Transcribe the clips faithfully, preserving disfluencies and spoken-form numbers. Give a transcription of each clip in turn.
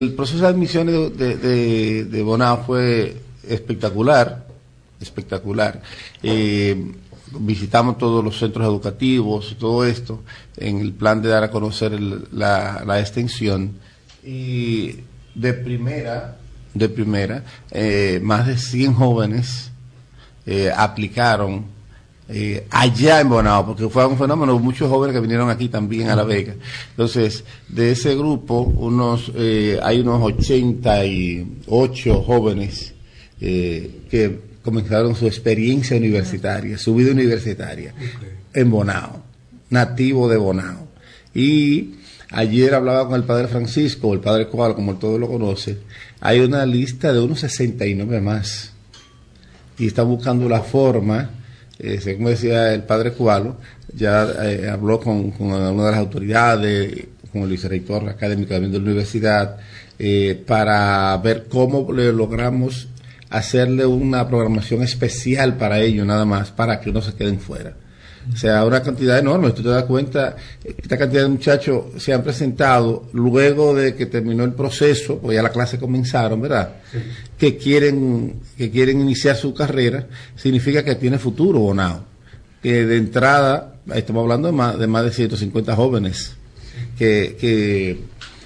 El proceso de admisiones de, de, de, de Bonao fue espectacular, espectacular. Eh, visitamos todos los centros educativos y todo esto en el plan de dar a conocer el, la, la extensión. Y de primera, de primera, eh, más de cien jóvenes eh, aplicaron Eh, allá en Bonao, porque fue un fenómeno, muchos jóvenes que vinieron aquí también a La Vega. Entonces, de ese grupo, unos eh, hay unos ochenta y ocho jóvenes eh, que comenzaron su experiencia universitaria, su vida universitaria, okay, en Bonao, nativo de Bonao. Y ayer hablaba con el padre Francisco, el padre Cuadro, como todos lo conocen, hay una lista de unos sesenta y nueve más, y están buscando la forma. Eh, como decía el padre Cubalo, ya eh, habló con, con una de las autoridades, con el vicerrector académico también de la universidad, eh, para ver cómo le logramos hacerle una programación especial para ellos, nada más, para que no se queden fuera. O sea, una cantidad enorme. Tú te das cuenta, esta cantidad de muchachos se han presentado luego de que terminó el proceso, pues ya las clases comenzaron, ¿verdad? Sí. Que quieren que quieren iniciar su carrera, significa que tiene futuro Bonao. Que de entrada, estamos hablando de más de, más de ciento cincuenta jóvenes que, que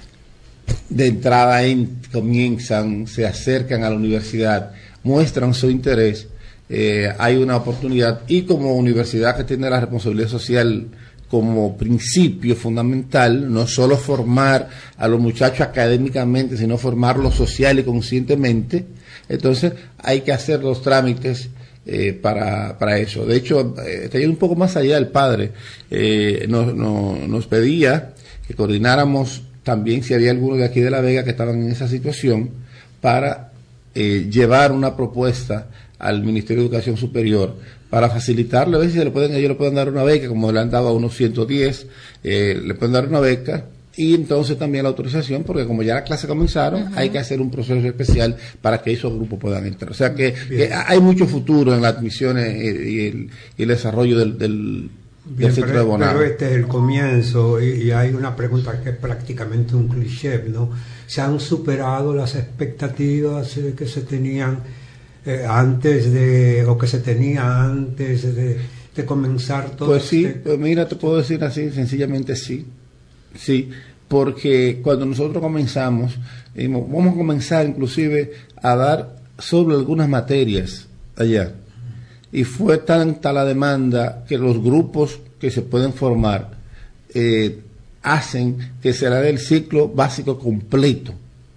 de entrada en, comienzan, se acercan a la universidad, muestran su interés. Eh, hay una oportunidad, y como universidad que tiene la responsabilidad social como principio fundamental, no solo formar a los muchachos académicamente, sino formarlos social y conscientemente, entonces hay que hacer los trámites eh, para, para eso. De hecho, eh, está yendo un poco más allá el padre, eh, nos, nos, nos pedía que coordináramos también si había alguno de aquí de La Vega que estaban en esa situación para eh, llevar una propuesta al Ministerio de Educación Superior para facilitarle, a ver si le pueden, ellos le pueden dar una beca, como le han dado a unos ciento diez, eh, le pueden dar una beca, y entonces también la autorización, porque como ya las clases comenzaron, uh-huh, hay que hacer un proceso especial para que esos grupos puedan entrar. O sea que, que hay mucho futuro en las admisiones y, y, el, y el desarrollo del, del, Bien, del centro pero, de Bonao. Pero este es el comienzo, y, y hay una pregunta que es prácticamente un cliché, ¿no? ¿Se han superado las expectativas eh, que se tenían Eh, antes de, o que se tenía antes de, de comenzar todo? Pues sí, este... pues mira, te puedo decir así, sencillamente sí, sí, porque cuando nosotros comenzamos, dijimos, vamos a comenzar inclusive a dar sobre algunas materias allá, y fue tanta la demanda que los grupos que se pueden formar eh, hacen que se le dé el ciclo básico completo.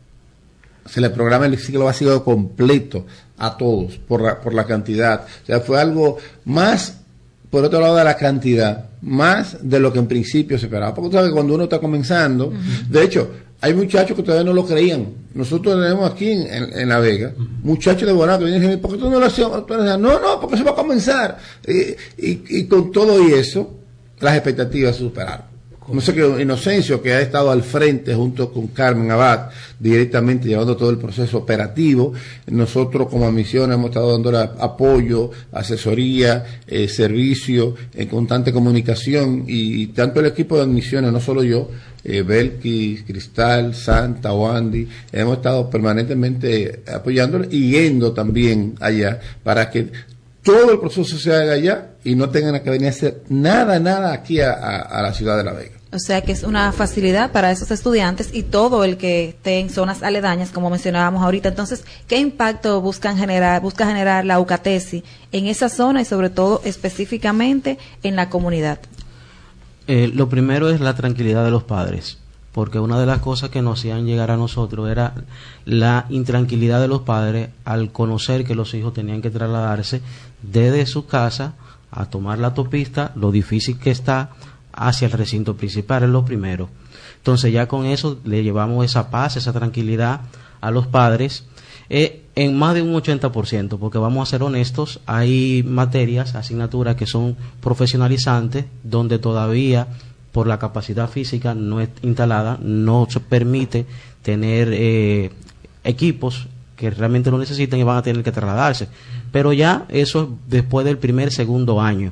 Se le programa el ciclo básico completo a todos por la, por la cantidad. O sea, fue algo más, por otro lado de la cantidad, más de lo que en principio se esperaba. Porque sabes, cuando uno está comenzando, uh-huh, de hecho, hay muchachos que todavía no lo creían. Nosotros tenemos aquí en, en, en La Vega, uh-huh, muchachos de Bonao que vienen y dicen, ¿por qué tú no lo haces? No, no, porque se va a comenzar. Y, y, y con todo y eso, las expectativas se superaron. No sé qué, Inocencio, que ha estado al frente junto con Carmen Abad, directamente llevando todo el proceso operativo. Nosotros como admisión hemos estado dando apoyo, asesoría, eh, servicio, en constante comunicación, y, y tanto el equipo de admisiones, no solo yo, eh, Belkis, Cristal, Santa, Wandy, hemos estado permanentemente apoyándole y yendo también allá para que todo el proceso se haga allá y no tengan que venir a hacer nada, nada aquí a, a, a la ciudad de La Vega. O sea que es una facilidad para esos estudiantes y todo el que esté en zonas aledañas, como mencionábamos ahorita. Entonces, ¿qué impacto buscan generar, busca generar la UCATESI en esa zona y sobre todo específicamente en la comunidad? Eh, lo primero es la tranquilidad de los padres, porque una de las cosas que nos hacían llegar a nosotros era la intranquilidad de los padres al conocer que los hijos tenían que trasladarse desde su casa a tomar la autopista, lo difícil que está hacia el recinto principal, es lo primero. Entonces ya con eso le llevamos esa paz, esa tranquilidad a los padres, eh, en más de un ochenta por ciento, porque vamos a ser honestos, hay materias, asignaturas que son profesionalizantes, donde todavía por la capacidad física no es instalada, no se permite tener eh, equipos que realmente lo necesitan y van a tener que trasladarse. Pero ya eso después del primer, segundo año.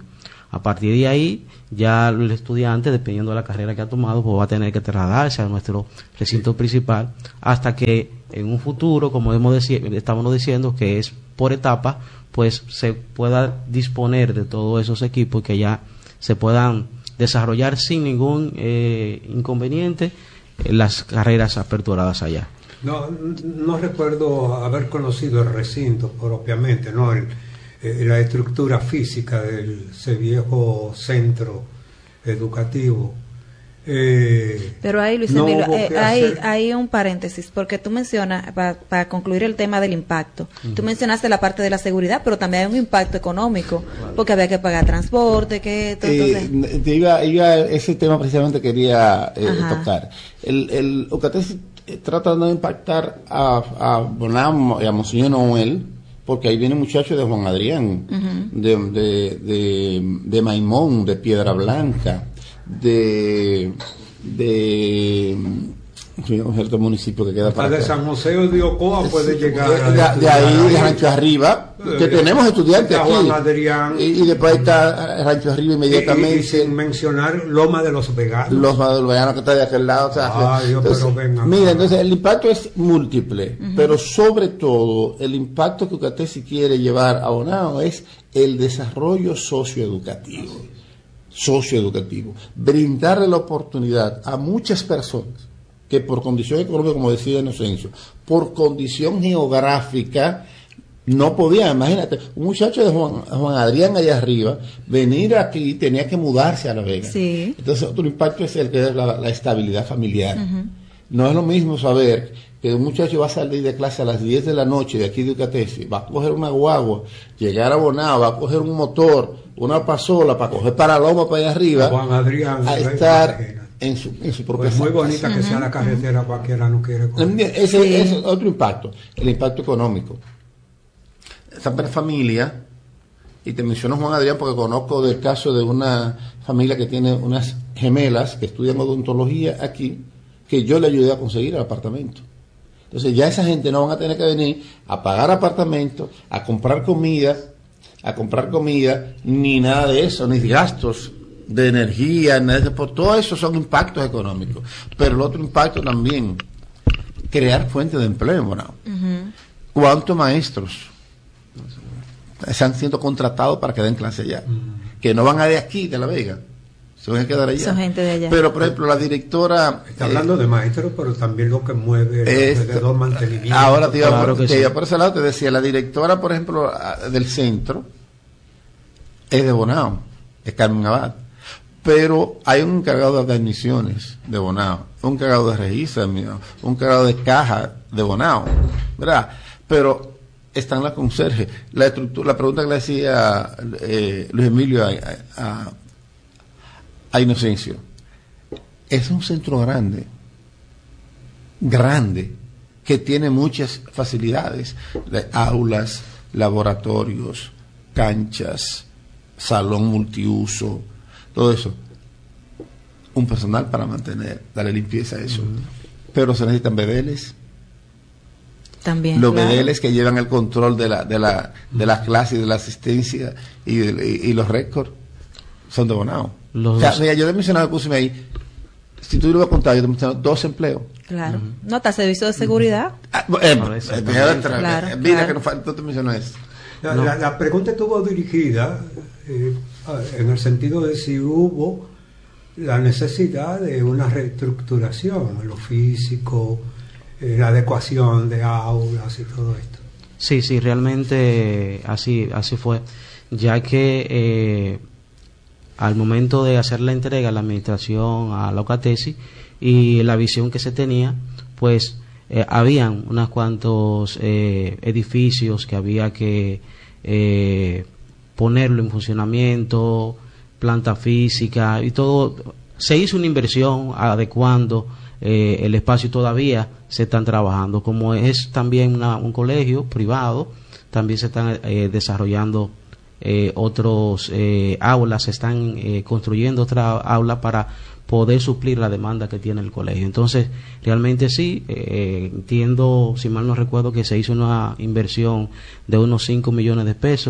A partir de ahí, ya el estudiante, dependiendo de la carrera que ha tomado, pues va a tener que trasladarse a nuestro recinto principal, hasta que en un futuro, como hemos deci- estábamos diciendo, que es por etapa, pues se pueda disponer de todos esos equipos que ya se puedan desarrollar sin ningún eh, inconveniente eh, las carreras aperturadas allá. No, no recuerdo haber conocido el recinto propiamente, ¿no? El, eh, la estructura física de ese viejo centro educativo. Eh, Pero ahí, Luis no Emilio, hubo eh, que hay, hacer- hay un paréntesis, porque tú mencionas, para concluir el tema del impacto, tú mencionaste la parte de la seguridad, pero también hay un impacto económico, porque había que pagar transporte, que esto, entonces... Eh, te iba, iba, ese tema precisamente quería eh, Ajá. tocar. El, el Ucatesi trata de no impactar a, a Bonao y a Monseñor Noel, porque ahí vienen muchachos de Juan Adrián, Ujú. de, de, de, de Maimón, de Piedra Blanca, de de un cierto municipio que queda hasta para de acá. San José de Ocoa puede llegar de, a de- de estudiar ahí, de Rancho Arriba, que Eh, tenemos estudiantes está aquí. Juan Adrián. Y, y después está Rancho Arriba Y, y- y inmediatamente. sin mencionar Loma de los Veganos. Los madurveanos que está de aquel lado. O sea, Ay, Dios, entonces, pero venga. mira, entonces el impacto es múltiple, pero sobre todo el impacto que Ucatesi quiere llevar a Bonao es el desarrollo socioeducativo. Socioeducativo. Brindarle la oportunidad a muchas personas que por condición económica, como decía Inocencio, por condición geográfica, no podía, imagínate, un muchacho de Juan, Juan Adrián allá arriba, venir aquí tenía que mudarse a La Vega. Sí. Entonces otro impacto es el que es la, la estabilidad familiar. No es lo mismo saber que un muchacho va a salir de clase a las diez de la noche de aquí de Ucatesi, va a coger una guagua, llegar a Bonao, va a coger un motor, una pasola para coger para Loma para allá arriba, Juan Adrián, a ¿ves? estar Imagínate. en su, en su propia Pues muy casa. bonita que sea la carretera, cualquiera no quiere coger. Ese Sí. es otro impacto, el impacto económico. Esa familia, y te menciono Juan Adrián porque conozco del caso de una familia que tiene unas gemelas que estudian odontología aquí, que yo le ayudé a conseguir el apartamento. Entonces ya esa gente no van a tener que venir a pagar apartamento, a comprar comida, a comprar comida, ni nada de eso, ni gastos de energía, nada de eso. Por todo eso son impactos económicos. Pero el otro impacto también, crear fuentes de empleo en Bonao. Ujú. ¿Cuántos maestros están siendo contratados para que den clase allá? Que no van a de aquí, de La Vega, se van a quedar allá. Son gente de allá. Pero, por ejemplo, la directora... Está hablando de maestros, pero también lo que mueve el Esto- alrededor mantenimiento. Ahora te iba, Claro por, que te sí. iba por ese lado, te decía, la directora, por ejemplo, a- del centro, es de Bonao, es Carmen Abad. Pero hay un encargado de admisiones de Bonao, un encargado de registro de Bonao, un encargado de caja de Bonao, ¿verdad? Pero están las conserjes. La estructura, la pregunta que le hacía eh, Luis Emilio a, a, a Inocencio, es un centro grande, grande, que tiene muchas facilidades, de aulas, laboratorios, canchas, salón multiuso, todo eso. Un personal para mantener, darle limpieza a eso. Pero se necesitan bedeles, También. los claro. bedeles que llevan el control de la de la de las clases y de la asistencia y, de- y, y los récords son de Bonao. Los O sea, dos. mira, yo he mencionado, puse ahí, si tú lo vas a contar, yo te he mencionado dos empleos. Claro. Nota servicio de seguridad. Ah, eh, Claro, eh, exactamente. mira, otra- Claro, eh, mira claro. que nos falta, te mencionó eso. La, No. la- la pregunta estuvo dirigida eh, a- en el sentido de si hubo la necesidad de una reestructuración en lo físico, eh, la adecuación de aulas y todo esto. Sí, sí, realmente así, así fue, ya que eh, al momento de hacer la entrega a la administración, a la Ucatesi, y la visión que se tenía, pues eh, habían unos cuantos eh, edificios que había que eh, ponerlo en funcionamiento, planta física y todo. Se hizo una inversión adecuando eh, el espacio y todavía se están trabajando. Como es también una- un colegio privado, también se están eh, desarrollando eh, otros eh, aulas, se están eh, construyendo otra aula para poder suplir la demanda que tiene el colegio. Entonces, realmente sí, eh, entiendo, si mal no recuerdo, que se hizo una inversión de unos cinco millones de pesos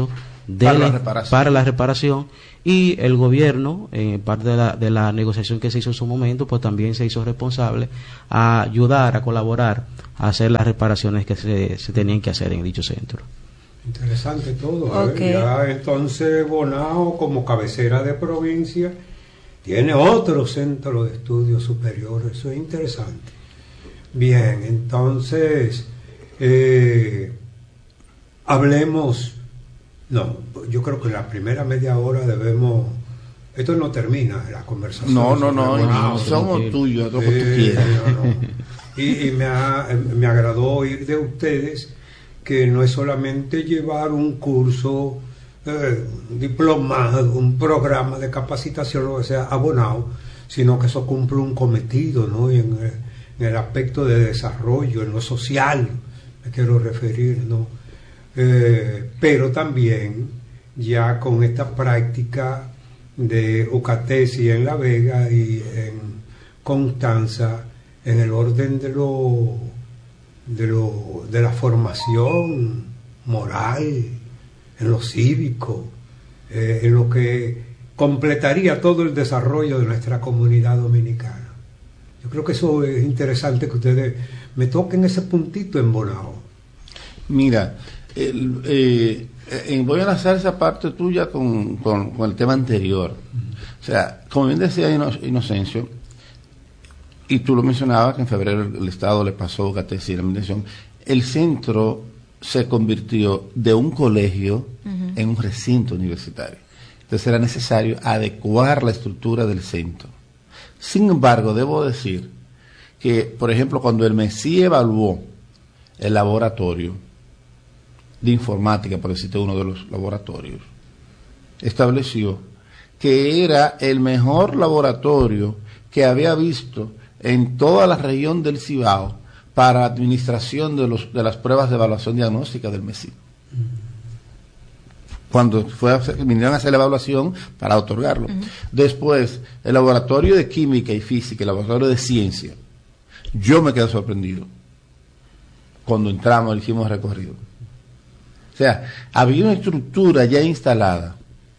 de para, la, la reparación. para la reparación, y el gobierno, en parte de la, de la negociación que se hizo en su momento, pues también se hizo responsable a ayudar, a colaborar, a hacer las reparaciones que se, se tenían que hacer en dicho centro. Interesante todo. Okay. ¿eh? Ya entonces Bonao, como cabecera de provincia, tiene otro centro de estudios superiores. Eso es interesante. Bien, entonces eh, hablemos. No, yo creo que la primera media hora debemos. Esto no termina la conversación. No, no, no, Bonao, somos tuyos, lo que tú eh, quieras. no, no. Y, y me, ha, me agradó oír de ustedes que no es solamente llevar un curso, eh, un diplomado, un programa de capacitación, lo que sea, abonado, sino que eso cumple un cometido, ¿no? Y en, en el aspecto de desarrollo, en lo social, me quiero referir, ¿no? Eh, pero también ya con esta práctica de Ucatesi en La Vega y en Constanza, en el orden de lo, de lo de la formación moral, en lo cívico, eh, en lo que completaría todo el desarrollo de nuestra comunidad dominicana. Yo creo que eso es interesante, que ustedes me toquen ese puntito en Bonao. Mira, el, eh, eh, voy a enlazar esa parte tuya con, con, con el tema anterior. O sea, como bien decía Inocencio, y tú lo mencionabas, que en febrero el Estado le pasó Ucatesi la administración, el centro se convirtió de un colegio uh-huh. en un recinto universitario. Entonces era necesario adecuar la estructura del centro. Sin embargo, debo decir que, por ejemplo, cuando el MESI evaluó el laboratorio de informática, por decirte uno de los laboratorios, estableció que era el mejor laboratorio que había visto en toda la región del Cibao para administración de, los, de las pruebas de evaluación diagnóstica del MESI. Cuando fue a hacer, vinieron a hacer la evaluación para otorgarlo. Uh-huh. Después, el laboratorio de química y física, el laboratorio de ciencia, yo me quedé sorprendido cuando entramos y hicimos recorrido. O sea, había una estructura ya instalada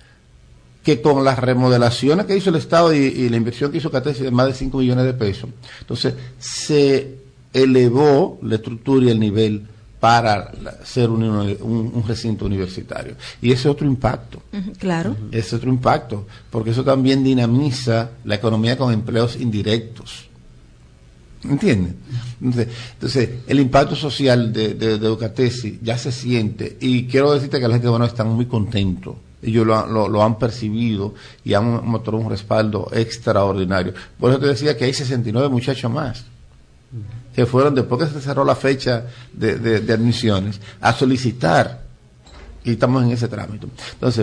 que con las remodelaciones que hizo el Estado y, y la inversión que hizo Ucatesi de más de cinco millones de pesos, entonces se elevó la estructura y el nivel para ser un, un, un recinto universitario. Y ese es otro impacto. Uh-huh, claro. Ese es otro impacto, porque eso también dinamiza la economía con empleos indirectos. ¿Entienden? Entonces, entonces el impacto social de, de, de Ucatesi ya se siente, y quiero decirte que la gente de Bonao está muy contento. Ellos lo, lo, lo han percibido y han mostrado un respaldo extraordinario. Por eso te decía que hay sesenta y nueve muchachos más que fueron, después que se cerró la fecha de, de, de admisiones, a solicitar, y estamos en ese trámite. Entonces,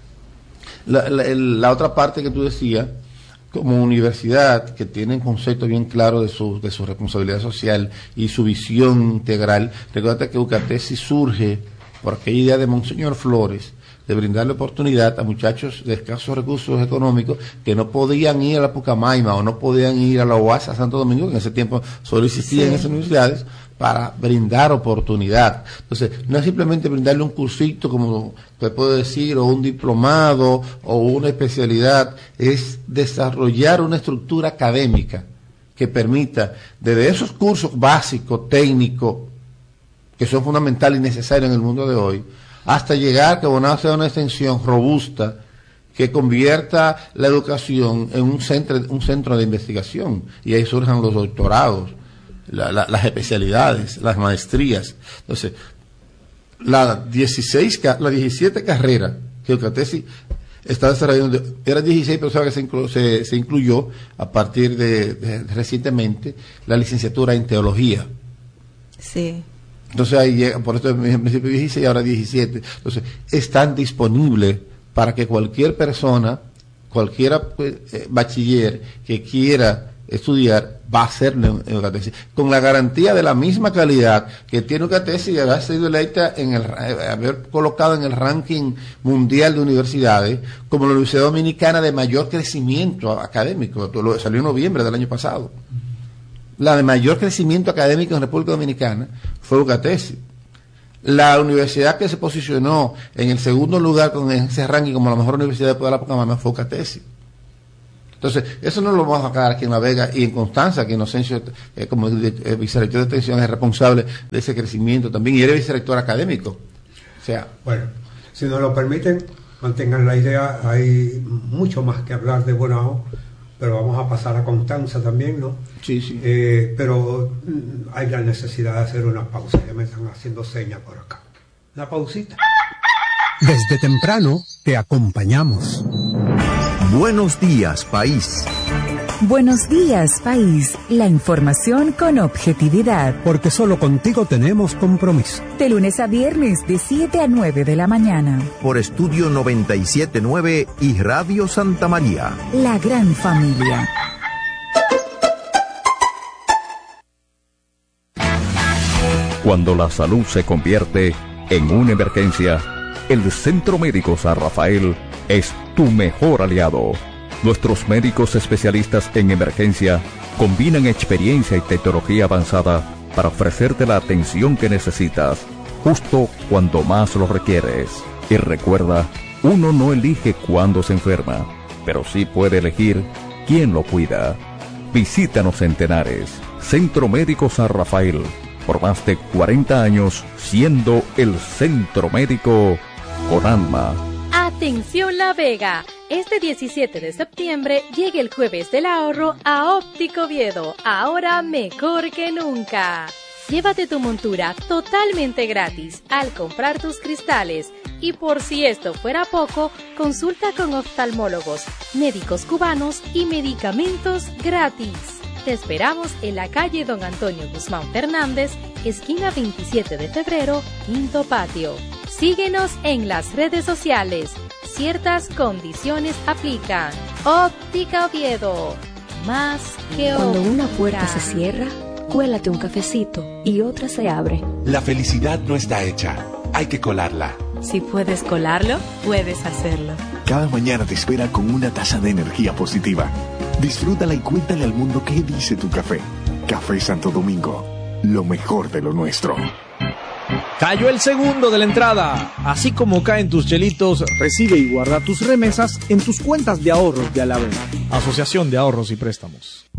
la, la, el, la otra parte que tú decías, como universidad que tiene un concepto bien claro de su, de su responsabilidad social y su visión integral, recuerda que Ucatesi surge por aquella idea de Monseñor Flores, de brindarle oportunidad a muchachos de escasos recursos económicos que no podían ir a la Pucamaima o no podían ir a la U A S a Santo Domingo, que en ese tiempo solo existían sí. esas universidades, para brindar oportunidad. Entonces, no es simplemente brindarle un cursito, como te puedo decir, o un diplomado, o una especialidad, es desarrollar una estructura académica que permita, desde esos cursos básicos, técnicos, que son fundamentales y necesarios en el mundo de hoy, hasta llegar que Bonao sea una extensión robusta que convierta la educación en un centro, un centro de investigación, y ahí surjan los doctorados, la, la, las especialidades, las maestrías. Entonces, las dieciséis, las diecisiete carreras que Ucatesi está desarrollando, eran dieciséis, pero sabe que se, inclu, se, se incluyó a partir de, de, de recientemente la licenciatura en teología. Sí. Entonces ahí llega, por esto en principio dieciséis y ahora diecisiete. Entonces, están disponibles para que cualquier persona, cualquier eh, bachiller que quiera estudiar, va a hacerlo en Ucatesi, con la garantía de la misma calidad que tiene Ucatesi y haber sido electa en el, haber colocado en el ranking mundial de universidades como la Universidad Dominicana de mayor crecimiento académico. Salió en noviembre del año pasado. La de mayor crecimiento académico en República Dominicana fue Ucatesi. La universidad que se posicionó en el segundo lugar con ese ranking como la mejor universidad de toda la Pacamama fue UCATESI. Entonces, eso no lo vamos a sacar aquí en La Vega y en Constanza, que Inocencio, eh, como eh, vicerrector de extensión, es responsable de ese crecimiento también, y eres vicerrector académico. O sea, bueno, si nos lo permiten, mantengan la idea, hay mucho más que hablar de Bonao, pero vamos a pasar a Constanza también, ¿no? Sí, sí. Eh, pero mm, hay la necesidad de hacer una pausa, ya me están haciendo señas por acá. Una pausita. Desde temprano te acompañamos. Buenos días, país. Buenos días, país. La información con objetividad. Porque solo contigo tenemos compromiso. De lunes a viernes, de siete a nueve de la mañana. Por Estudio noventa y siete punto nueve y Radio Santa María. La gran familia. Cuando la salud se convierte en una emergencia, el Centro Médico San Rafael es tu mejor aliado. Nuestros médicos especialistas en emergencia combinan experiencia y tecnología avanzada para ofrecerte la atención que necesitas, justo cuando más lo requieres. Y recuerda, uno no elige cuándo se enferma, pero sí puede elegir quién lo cuida. Visítanos en Tenares, Centro Médico San Rafael, por más de cuarenta años siendo el centro médico con alma. Atención La Vega, este diecisiete de septiembre llega el Jueves del Ahorro a Óptico Oviedo, ahora mejor que nunca. Llévate tu montura totalmente gratis al comprar tus cristales y por si esto fuera poco, consulta con oftalmólogos, médicos cubanos y medicamentos gratis. Te esperamos en la calle Don Antonio Guzmán Fernández, esquina veintisiete de febrero, quinto patio. Síguenos en las redes sociales. Ciertas condiciones aplican. Óptica Oviedo. Más que Cuando óptica. una puerta se cierra, cuélate un cafecito y otra se abre. La felicidad no está hecha. Hay que colarla. Si puedes colarlo, puedes hacerlo. Cada mañana te espera con una taza de energía positiva. Disfrútala y cuéntale al mundo qué dice tu café. Café Santo Domingo, lo mejor de lo nuestro. Cayó el segundo de la entrada. Así como caen tus chelitos, recibe y guarda tus remesas en tus cuentas de ahorros de Alavés. Asociación de Ahorros y Préstamos.